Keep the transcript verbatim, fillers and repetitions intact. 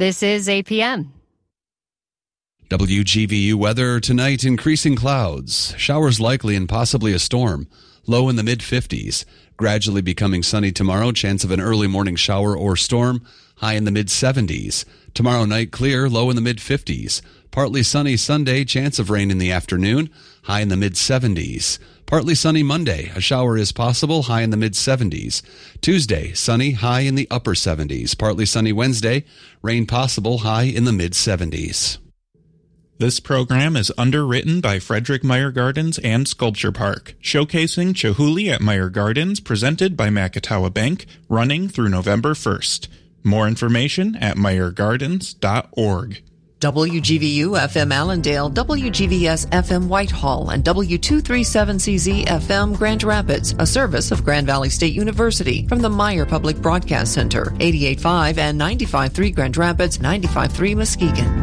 This is A P M. W G V U weather tonight, increasing clouds, showers likely and possibly a storm, low in the mid fifties. Gradually becoming sunny tomorrow, chance of an early morning shower or storm, high in the mid seventies. Tomorrow night clear, low in the mid fifties. Partly sunny Sunday, chance of rain in the afternoon, high in the mid seventies. Partly sunny Monday, a shower is possible, high in the mid seventies. Tuesday, sunny, high in the upper seventies. Partly sunny Wednesday, rain possible, high in the mid seventies. This program is underwritten by Frederick Meyer Gardens and Sculpture Park, showcasing Chihuly at Meyer Gardens, presented by Macatawa Bank, running through November first. More information at meyer gardens dot org. W G V U F M Allendale, W G V S F M Whitehall, and W two thirty-seven C Z F M Grand Rapids, a service of Grand Valley State University from the Meyer Public Broadcast Center, eighty-eight point five and ninety-five point three Grand Rapids, ninety-five point three Muskegon.